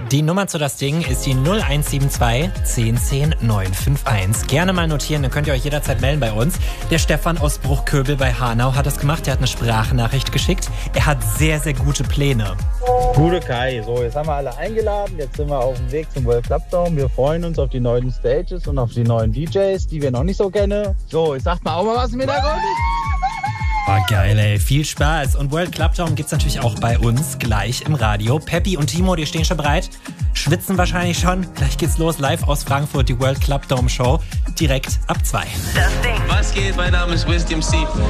Die Nummer zu das Ding ist die 0172 10 10 951. Gerne mal notieren, dann könnt ihr euch jederzeit melden bei uns. Der Stefan aus Bruchköbel bei Hanau hat das gemacht. Der hat eine Sprachnachricht geschickt. Er hat sehr, sehr gute Pläne. Gute Kai, so jetzt haben wir alle eingeladen. Jetzt sind wir auf dem Weg zum World Club Dome. Wir freuen uns auf die neuen Stages und auf die neuen DJs, die wir noch nicht so kennen. So, ich sag mal auch mal was im Hintergrund. Oh, geil, ey. Viel Spaß. Und World Club Dome gibt's natürlich auch bei uns gleich im Radio. Peppi und Timo, die stehen schon bereit. Schwitzen wahrscheinlich schon. Gleich geht's los, live aus Frankfurt, die World Club Dome Show. Direkt ab 2. Was geht? Mein Name ist Wisdom C.